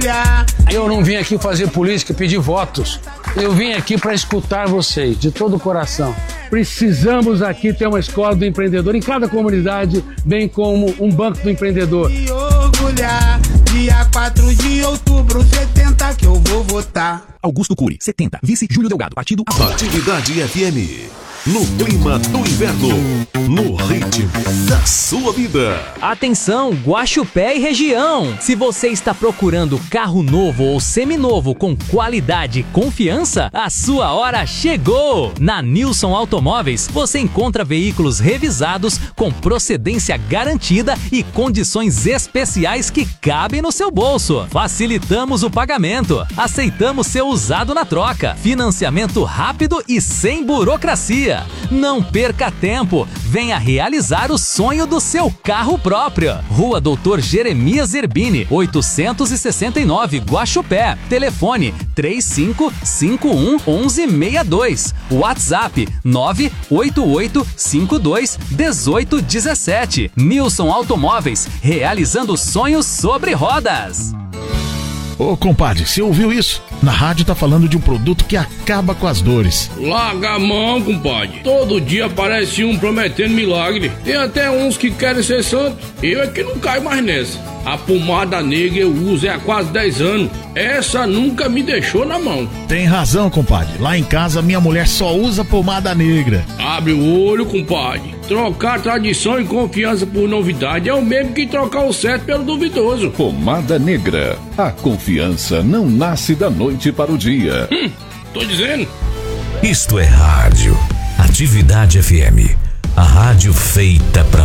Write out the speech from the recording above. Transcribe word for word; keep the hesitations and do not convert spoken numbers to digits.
orgulhar. Eu não vim aqui fazer política, pedir votos. Eu vim aqui para escutar vocês, de todo o coração. Precisamos aqui ter uma escola do empreendedor em cada comunidade, bem como um banco do empreendedor. Me orgulhar, dia quatro de outubro, setenta que eu vou votar. Augusto Cury, setenta, vice Júlio Delgado, partido Atividade F M. No clima do inverno, no ritmo da sua vida. Atenção, Guaxupé e região! Se você está procurando carro novo ou seminovo com qualidade e confiança, a sua hora chegou! Na Nilson Automóveis, você encontra veículos revisados com procedência garantida e condições especiais que cabem no seu bolso. Facilitamos o pagamento, aceitamos seu usado na troca, financiamento rápido e sem burocracia. Não perca tempo, venha realizar o sonho do seu carro próprio. Rua Doutor Jeremias Zerbini, oitocentos e sessenta e nove, Guaxupé. Telefone três cinco cinco um, um um seis dois. WhatsApp nove oito oito cinco dois um oito um sete. Nilson Automóveis, realizando sonhos sobre rodas. Ô, compadre, você ouviu isso? Na rádio tá falando de um produto que acaba com as dores. Larga a mão, compadre. Todo dia aparece um prometendo milagre. Tem até uns que querem ser santo. Eu é que não caio mais nessa. A pomada negra eu uso há quase dez anos. Essa nunca me deixou na mão. Tem razão, compadre. Lá em casa minha mulher só usa pomada negra. Abre o olho, compadre. Trocar tradição e confiança por novidade é o mesmo que trocar o certo pelo duvidoso. Pomada Negra. A confiança não nasce da noite para o dia. Hum, tô dizendo. Isto é rádio. Atividade F M. A rádio feita pra